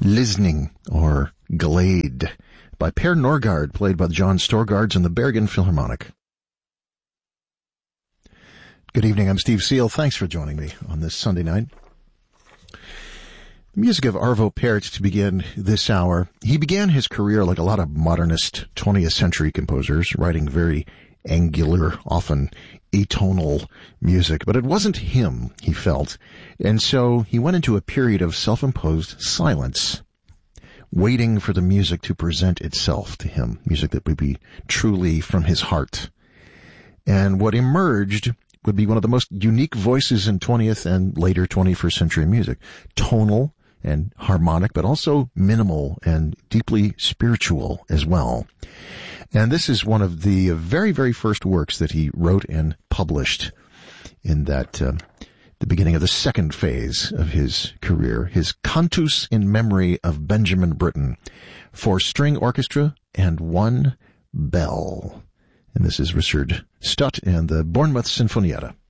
Listening, or Glade, by Per Norgard, played by the John Storgards and the Bergen Philharmonic. Good evening, I'm Steve Seal. Thanks for joining me on this Sunday night. The music of Arvo Pärt to begin this hour. He began his career like a lot of modernist 20th century composers, writing very angular, often atonal music, but it wasn't him, he felt, and so he went into a period of self-imposed silence, waiting for the music to present itself to him, music that would be truly from his heart. And what emerged would be one of the most unique voices in 20th and later 21st century music, tonal and harmonic, but also minimal and deeply spiritual as well. And this is one of the very, very first works that he wrote and published in that, the beginning of the second phase of his career, his Cantus in Memory of Benjamin Britten for string orchestra and one bell. And this is Richard Stutt and the Bournemouth Sinfonietta.